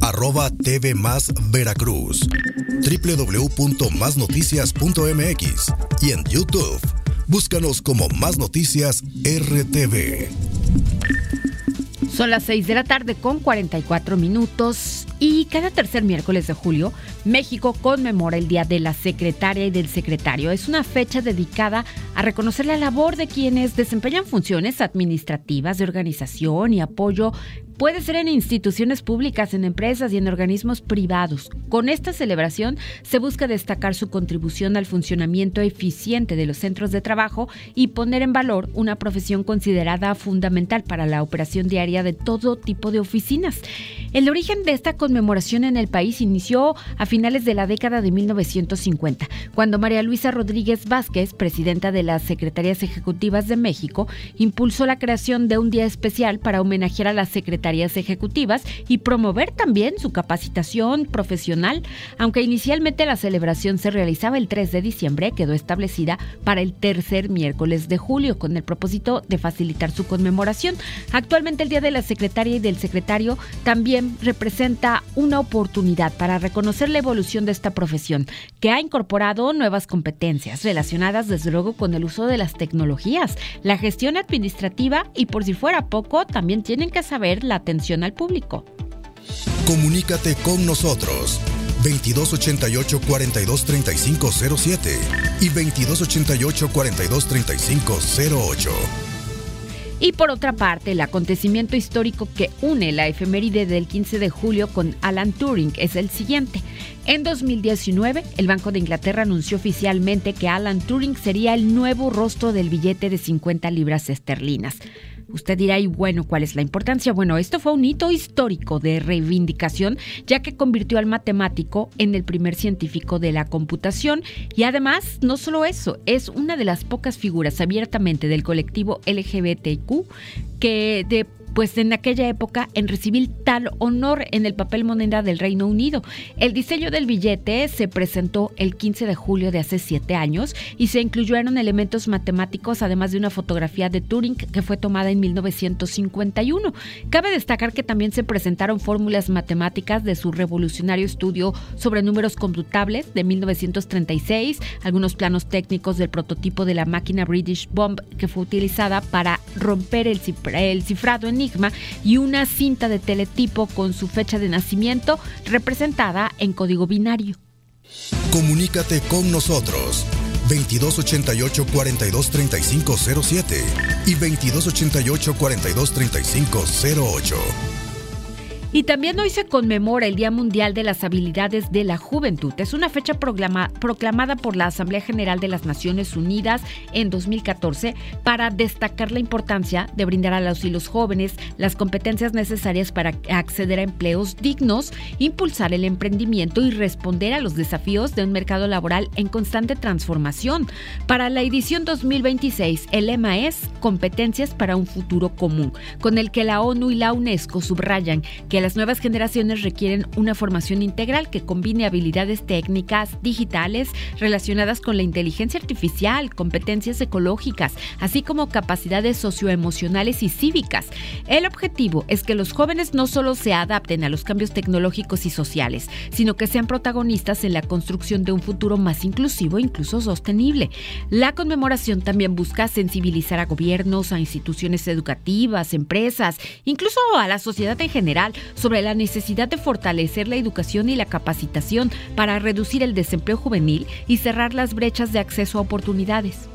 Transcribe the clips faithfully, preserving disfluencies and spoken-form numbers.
arroba T V Más Veracruz, doble u doble u doble u punto más noticias punto m x y en YouTube. Búscanos como Más Noticias R T V. Son las seis de la tarde con cuarenta y cuatro minutos y cada tercer miércoles de julio, México conmemora el Día de la Secretaria y del Secretario. Es una fecha dedicada a reconocer la labor de quienes desempeñan funciones administrativas de organización y apoyo. Puede ser en instituciones públicas, en empresas y en organismos privados. Con esta celebración se busca destacar su contribución al funcionamiento eficiente de los centros de trabajo y poner en valor una profesión considerada fundamental para la operación diaria de todo tipo de oficinas. El origen de esta conmemoración en el país inició a finales de la década de mil novecientos cincuenta, cuando María Luisa Rodríguez Vázquez, presidenta de las Secretarías Ejecutivas de México, impulsó la creación de un día especial para homenajear a las secretarias ejecutivas y promover también su capacitación profesional. Aunque inicialmente la celebración se realizaba el tres de diciembre, quedó establecida para el tercer miércoles de julio con el propósito de facilitar su conmemoración. Actualmente el Día de la Secretaria y del Secretario también representa una oportunidad para reconocer la evolución de esta profesión, que ha incorporado nuevas competencias relacionadas desde luego con el uso de las tecnologías, la gestión administrativa y, por si fuera poco, también tienen que saber la atención al público. Comunícate con nosotros veintidós ochenta y ocho, cuarenta y dos, treinta y cinco cero siete y veintidós ochenta y ocho, cuarenta y dos, treinta y cinco cero ocho. Y por otra parte, el acontecimiento histórico que une la efeméride del quince de julio con Alan Turing es el siguiente. En dos mil diecinueve, el Banco de Inglaterra anunció oficialmente que Alan Turing sería el nuevo rostro del billete de cincuenta libras esterlinas. Usted dirá, y bueno, ¿cuál es la importancia? Bueno, esto fue un hito histórico de reivindicación, ya que convirtió al matemático en el primer científico de la computación y además, no solo eso, es una de las pocas figuras abiertamente del colectivo L G B T Q que de pues en aquella época en recibir tal honor en el papel moneda del Reino Unido. El diseño del billete se presentó el quince de julio de hace siete años y se incluyeron elementos matemáticos, además de una fotografía de Turing que fue tomada en mil novecientos cincuenta y uno. Cabe destacar que también se presentaron fórmulas matemáticas de su revolucionario estudio sobre números computables de mil novecientos treinta y seis, algunos planos técnicos del prototipo de la máquina British Bomb que fue utilizada para romper el, cifra- el cifrado en y una cinta de teletipo con su fecha de nacimiento representada en código binario. Comunícate con nosotros veintidós ochenta y ocho, cuarenta y dos, treinta y cinco cero siete y veintidós ochenta y ocho, cuarenta y dos, treinta y cinco cero ocho. Y también hoy se conmemora el Día Mundial de las Habilidades de la Juventud. Es una fecha proclama, proclamada por la Asamblea General de las Naciones Unidas en dos mil catorce para destacar la importancia de brindar a los y los jóvenes las competencias necesarias para acceder a empleos dignos, impulsar el emprendimiento y responder a los desafíos de un mercado laboral en constante transformación. Para la edición dos mil veintiséis, el lema es Competencias para un futuro común, con el que la ONU y la UNESCO subrayan que las nuevas generaciones requieren una formación integral que combine habilidades técnicas, digitales, relacionadas con la inteligencia artificial, competencias ecológicas, así como capacidades socioemocionales y cívicas. El objetivo es que los jóvenes no solo se adapten a los cambios tecnológicos y sociales, sino que sean protagonistas en la construcción de un futuro más inclusivo e incluso sostenible. La conmemoración también busca sensibilizar a gobiernos, a instituciones educativas, empresas, incluso a la sociedad en general, sobre la necesidad de fortalecer la educación y la capacitación para reducir el desempleo juvenil y cerrar las brechas de acceso a oportunidades.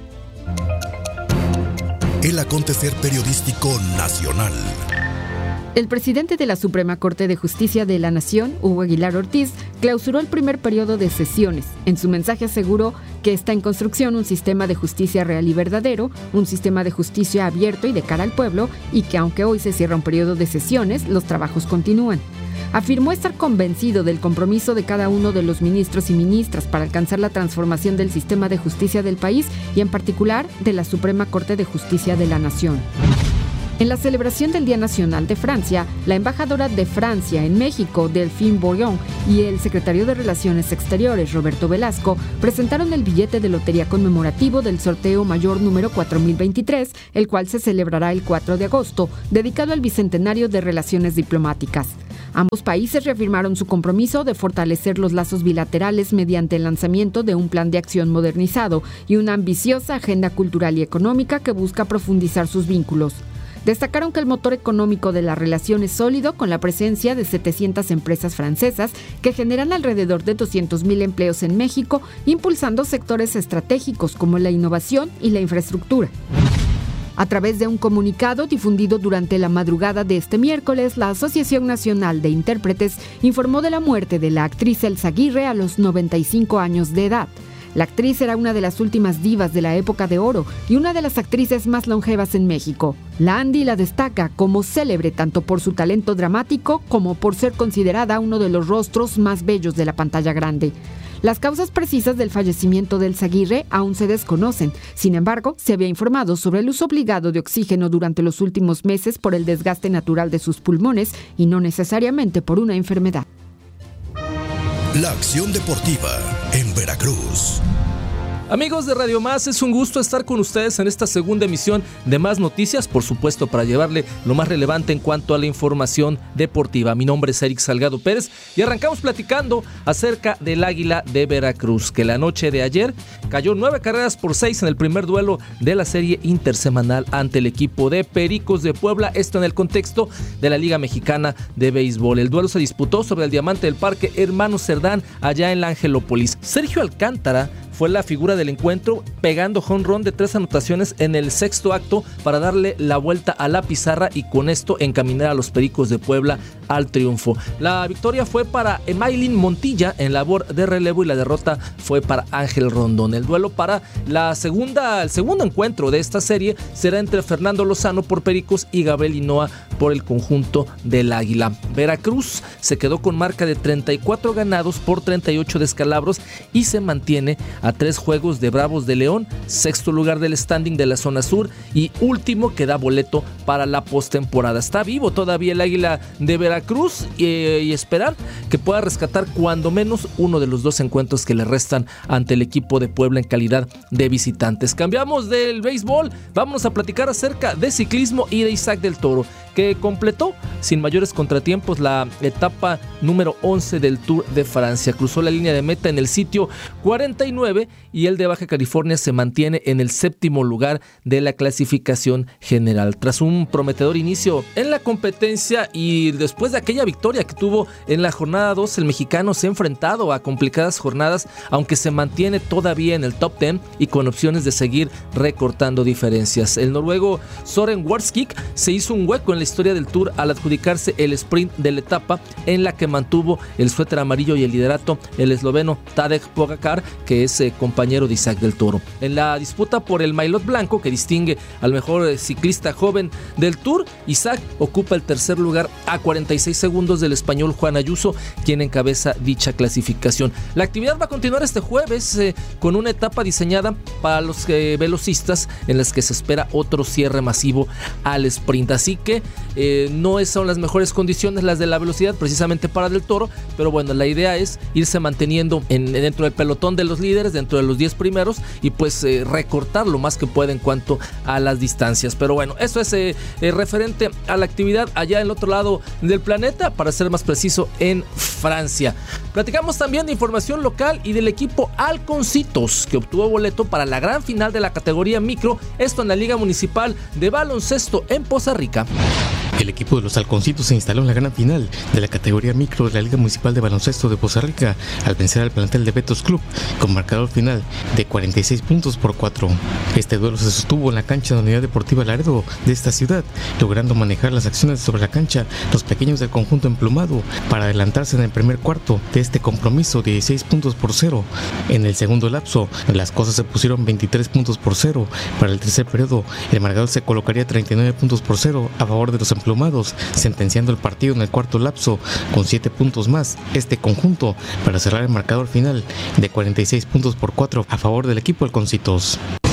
El acontecer periodístico nacional. El presidente de la Suprema Corte de Justicia de la Nación, Hugo Aguilar Ortiz, clausuró el primer periodo de sesiones. En su mensaje aseguró que está en construcción un sistema de justicia real y verdadero, un sistema de justicia abierto y de cara al pueblo, y que aunque hoy se cierra un periodo de sesiones, los trabajos continúan. Afirmó estar convencido del compromiso de cada uno de los ministros y ministras para alcanzar la transformación del sistema de justicia del país y en particular de la Suprema Corte de Justicia de la Nación. En la celebración del Día Nacional de Francia, la embajadora de Francia en México, Delphine Bourillon, y el secretario de Relaciones Exteriores, Roberto Velasco, presentaron el billete de lotería conmemorativo del sorteo mayor número cuatro mil veintitrés, el cual se celebrará el cuatro de agosto, dedicado al bicentenario de Relaciones Diplomáticas. Ambos países reafirmaron su compromiso de fortalecer los lazos bilaterales mediante el lanzamiento de un plan de acción modernizado y una ambiciosa agenda cultural y económica que busca profundizar sus vínculos. Destacaron que el motor económico de la relación es sólido, con la presencia de setecientas empresas francesas que generan alrededor de doscientos mil empleos en México, impulsando sectores estratégicos como la innovación y la infraestructura. A través de un comunicado difundido durante la madrugada de este miércoles, la Asociación Nacional de Intérpretes informó de la muerte de la actriz Elsa Aguirre a los noventa y cinco años de edad. La actriz era una de las últimas divas de la época de oro y una de las actrices más longevas en México. La Andy la destaca como célebre tanto por su talento dramático como por ser considerada uno de los rostros más bellos de la pantalla grande. Las causas precisas del fallecimiento de Elsa Aguirre aún se desconocen. Sin embargo, se había informado sobre el uso obligado de oxígeno durante los últimos meses por el desgaste natural de sus pulmones y no necesariamente por una enfermedad. La acción deportiva en Veracruz. Amigos de Radio Más, es un gusto estar con ustedes en esta segunda emisión de Más Noticias, por supuesto para llevarle lo más relevante en cuanto a la información deportiva. Mi nombre es Eric Salgado Pérez y arrancamos platicando acerca del Águila de Veracruz, que la noche de ayer cayó nueve carreras por seis en el primer duelo de la serie intersemanal ante el equipo de Pericos de Puebla, esto en el contexto de la Liga Mexicana de Béisbol. El duelo se disputó sobre el Diamante del Parque Hermano Cerdán, allá en la Angelópolis. Sergio Alcántara fue la figura del encuentro, pegando home run de tres anotaciones en el sexto acto para darle la vuelta a la pizarra y con esto encaminar a los Pericos de Puebla al triunfo. La victoria fue para Emailín Montilla en labor de relevo y la derrota fue para Ángel Rondón. El duelo para la segunda, el segundo encuentro de esta serie será entre Fernando Lozano por Pericos y Gabriel Hinoa por el conjunto del Águila. Veracruz se quedó con marca de treinta y cuatro ganados por treinta y ocho descalabros y se mantiene a tres juegos de Bravos de León, sexto lugar del standing de la zona sur y último que da boleto para la postemporada. Está vivo todavía el Águila de Veracruz y, y esperar que pueda rescatar cuando menos uno de los dos encuentros que le restan ante el equipo de Puebla en calidad de visitantes. Cambiamos del béisbol, vamos a platicar acerca de ciclismo y de Isaac del Toro, que completó sin mayores contratiempos la etapa número once del Tour de Francia. Cruzó la línea de meta en el sitio cuarenta y nueve y el de Baja California se mantiene en el séptimo lugar de la clasificación general. Tras un prometedor inicio en la competencia y después de aquella victoria que tuvo en la jornada dos, el mexicano se ha enfrentado a complicadas jornadas, aunque se mantiene todavía en el top diez y con opciones de seguir recortando diferencias. El noruego Søren Warskik se hizo un hueco en la historia del Tour al adjudicarse el sprint de la etapa en la que mantuvo el suéter amarillo y el liderato el esloveno Tadej Pogačar, que es eh, compañero de Isaac del Toro. En la disputa por el maillot blanco que distingue al mejor eh, ciclista joven del Tour, Isaac ocupa el tercer lugar a cuarenta y seis segundos del español Juan Ayuso, quien encabeza dicha clasificación. La actividad va a continuar este jueves eh, con una etapa diseñada para los eh, velocistas en las que se espera otro cierre masivo al sprint, así que Eh, no son las mejores condiciones las de la velocidad precisamente para Del Toro, pero bueno, la idea es irse manteniendo en, dentro del pelotón de los líderes, dentro de los diez primeros y pues eh, recortar lo más que pueda en cuanto a las distancias. Pero bueno, eso es eh, eh, referente a la actividad allá en el otro lado del planeta, para ser más preciso en Francia. Platicamos también de información local y del equipo Halconcitos, que obtuvo boleto para la gran final de la categoría micro, esto en la Liga Municipal de Baloncesto en Poza Rica. El equipo de los Halconcitos se instaló en la gran final de la categoría micro de la Liga Municipal de Baloncesto de Poza Rica al vencer al plantel de Betos Club con marcador final de cuarenta y seis puntos por cuatro. Este duelo se sostuvo en la cancha de la Unidad Deportiva Laredo de esta ciudad, logrando manejar las acciones sobre la cancha los pequeños del conjunto emplumado para adelantarse en el primer cuarto de este compromiso de dieciséis puntos por cero. En el segundo lapso, las cosas se pusieron veintitrés puntos por cero. Para el tercer periodo, el marcador se colocaría treinta y nueve puntos por cero a favor de los emplumados, sentenciando el partido en el cuarto lapso con siete puntos más este conjunto para cerrar el marcador final de cuarenta y seis puntos por cuatro a favor del equipo Halconcitos.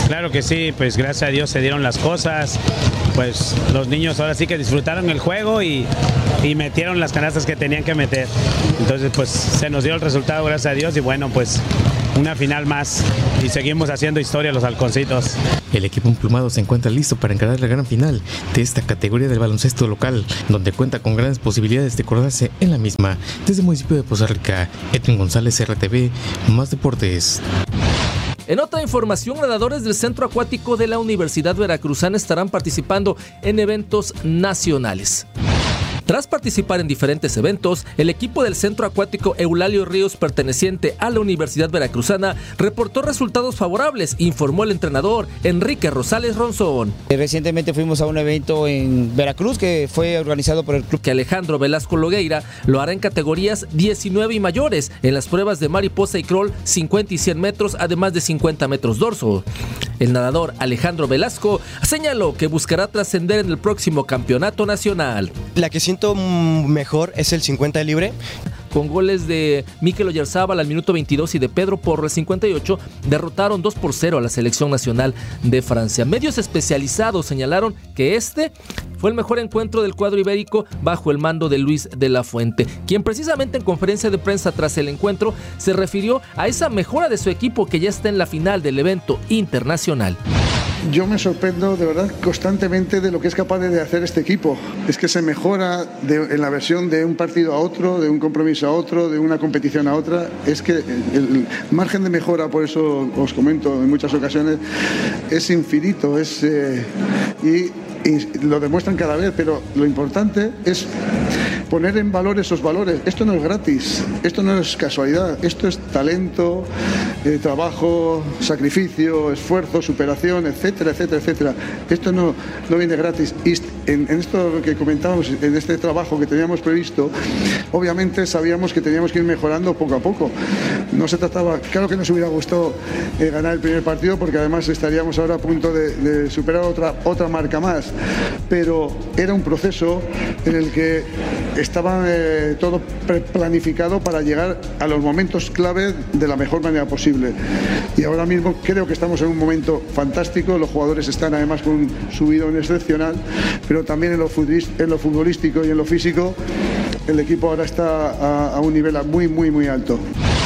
Claro que sí, pues gracias a Dios se dieron las cosas, pues los niños ahora sí que disfrutaron el juego y, y metieron las canastas que tenían que meter. Entonces pues se nos dio el resultado, gracias a Dios, y bueno, pues una final más y seguimos haciendo historia los halconcitos. El equipo emplumado se encuentra listo para encarar la gran final de esta categoría del baloncesto local, donde cuenta con grandes posibilidades de coronarse en la misma. Desde el municipio de Poza Rica, Edwin González, R T V, Más Deportes. En otra información, nadadores del Centro Acuático de la Universidad Veracruzana estarán participando en eventos nacionales. Tras participar en diferentes eventos, el equipo del Centro Acuático Eulalio Ríos, perteneciente a la Universidad Veracruzana, reportó resultados favorables, informó el entrenador Enrique Rosales Ronzón. Recientemente fuimos a un evento en Veracruz que fue organizado por el club. Que Alejandro Velasco Logueira lo hará en categorías diecinueve y mayores, en las pruebas de mariposa y crawl cincuenta y cien metros, además de cincuenta metros dorso. El nadador Alejandro Velasco señaló que buscará trascender en el próximo campeonato nacional. La que siento mejor es el cincuenta libre. Con goles de Mikel Oyarzábal al minuto veintidós y de Pedro Porro al cincuenta y ocho, derrotaron dos por cero a la selección nacional de Francia. Medios especializados señalaron que este fue el mejor encuentro del cuadro ibérico bajo el mando de Luis de la Fuente, quien precisamente en conferencia de prensa tras el encuentro se refirió a esa mejora de su equipo que ya está en la final del evento internacional. Yo me sorprendo de verdad constantemente de lo que es capaz de hacer este equipo. Es que se mejora de, en la versión de un partido a otro, de un compromiso a otro, de una competición a otra. Es que el, el margen de mejora, por eso os comento en muchas ocasiones, es infinito, es, eh, y, y lo demuestran cada vez, pero lo importante es poner en valor esos valores. Esto no es gratis, esto no es casualidad, esto es talento, eh, trabajo, sacrificio, esfuerzo, superación, etcétera, etcétera, etcétera. Esto no, no viene gratis. Y en, en esto que comentábamos, en este trabajo que teníamos previsto, obviamente sabíamos que teníamos que ir mejorando poco a poco. No se trataba, claro que nos hubiera gustado eh, ganar el primer partido, porque además estaríamos ahora a punto de, de superar otra, otra marca más, pero era un proceso en el que estaba eh, todo planificado para llegar a los momentos clave de la mejor manera posible. Y ahora mismo creo que estamos en un momento fantástico, los jugadores están además con un subidón excepcional, pero también en lo, en lo futbolístico y en lo físico el equipo ahora está a, a un nivel muy, muy, muy alto.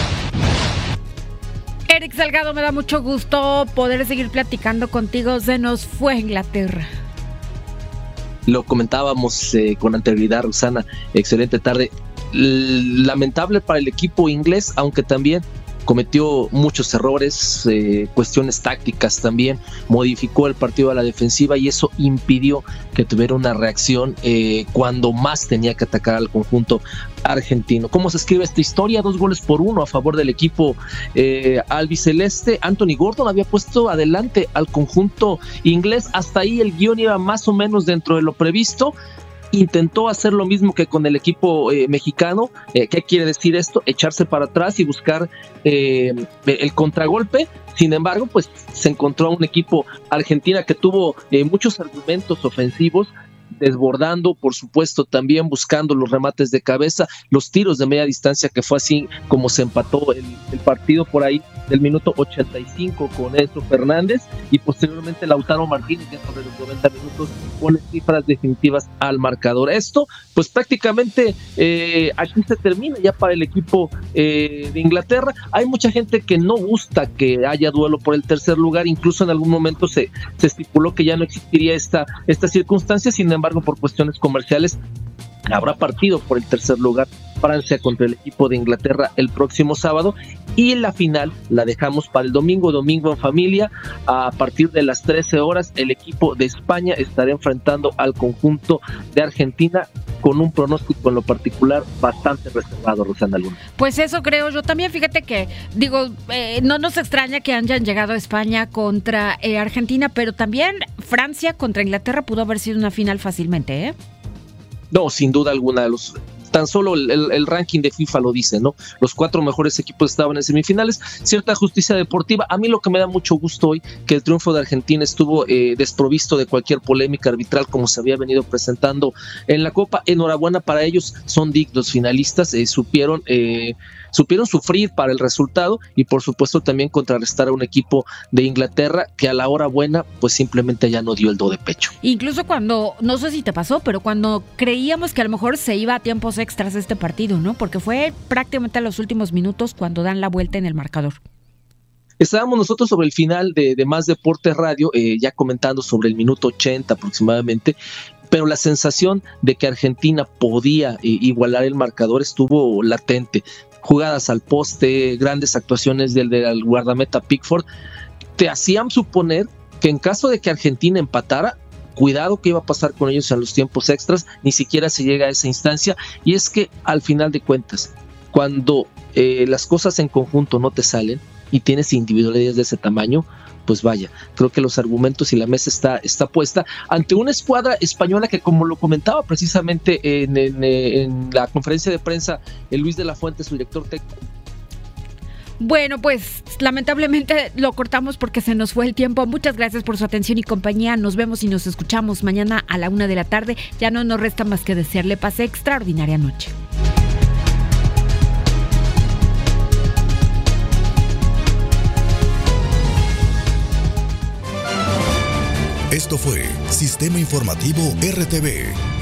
Eric Salgado, me da mucho gusto poder seguir platicando contigo. Se nos fue Inglaterra. Lo comentábamos eh, con anterioridad, Rosana, excelente tarde. L- lamentable para el equipo inglés, aunque también cometió muchos errores, eh, cuestiones tácticas también, modificó el partido a la defensiva y eso impidió que tuviera una reacción eh, cuando más tenía que atacar al conjunto argentino. ¿Cómo se escribe esta historia? Dos goles por uno a favor del equipo eh, albiceleste. Anthony Gordon había puesto adelante al conjunto inglés, hasta ahí el guión iba más o menos dentro de lo previsto. Intentó hacer lo mismo que con el equipo eh, mexicano. Eh, ¿Qué quiere decir esto? Echarse para atrás y buscar eh, el contragolpe. Sin embargo, pues se encontró a un equipo argentina que tuvo eh, muchos argumentos ofensivos, desbordando, por supuesto, también buscando los remates de cabeza, los tiros de media distancia, que fue así como se empató el, el partido por ahí del minuto ochenta y cinco con Enzo Fernández, y posteriormente Lautaro Martínez, que sobre los noventa minutos pone cifras definitivas al marcador. Esto, pues prácticamente eh, aquí se termina ya para el equipo eh, de Inglaterra. Hay mucha gente que no gusta que haya duelo por el tercer lugar, incluso en algún momento se, se estipuló que ya no existiría esta, esta circunstancia. Sin embargo, por cuestiones comerciales habrá partido por el tercer lugar, Francia contra el equipo de Inglaterra el próximo sábado, y la final la dejamos para el domingo, domingo en familia, a partir de las trece horas el equipo de España estará enfrentando al conjunto de Argentina, con un pronóstico en lo particular bastante reservado, Rosana Luna. Pues eso creo yo también. Fíjate que, digo, eh, no nos extraña que hayan llegado a España contra eh, Argentina, pero también Francia contra Inglaterra pudo haber sido una final fácilmente, ¿eh? No, sin duda alguna. Los tan solo el, el, el ranking de FIFA lo dice, ¿no? Los cuatro mejores equipos estaban en semifinales, cierta justicia deportiva. A mí lo que me da mucho gusto hoy, que el triunfo de Argentina estuvo eh, desprovisto de cualquier polémica arbitral como se había venido presentando en la Copa. Enhorabuena para ellos, son dignos finalistas, eh, supieron... Eh, supieron sufrir para el resultado y por supuesto también contrarrestar a un equipo de Inglaterra que a la hora buena pues simplemente ya no dio el do de pecho. Incluso cuando, no sé si te pasó, pero cuando creíamos que a lo mejor se iba a tiempos extras este partido, ¿no? Porque fue prácticamente a los últimos minutos cuando dan la vuelta en el marcador. Estábamos nosotros sobre el final de, de Más Deporte Radio, eh, ya comentando sobre el minuto ochenta aproximadamente, pero la sensación de que Argentina podía eh, igualar el marcador estuvo latente. Jugadas al poste, grandes actuaciones del, del guardameta Pickford, te hacían suponer que en caso de que Argentina empatara, cuidado que iba a pasar con ellos en los tiempos extras, ni siquiera se llega a esa instancia, y es que al final de cuentas, cuando eh, las cosas en conjunto no te salen y tienes individualidades de ese tamaño, pues vaya, creo que los argumentos y la mesa está, está puesta ante una escuadra española que, como lo comentaba precisamente en, en, en la conferencia de prensa el Luis de la Fuente, su director técnico. Bueno, pues lamentablemente lo cortamos porque se nos fue el tiempo. Muchas gracias por su atención y compañía. Nos vemos y nos escuchamos mañana a la una de la tarde. Ya no nos resta más que desearle pase extraordinaria noche. Esto fue Sistema Informativo R T V,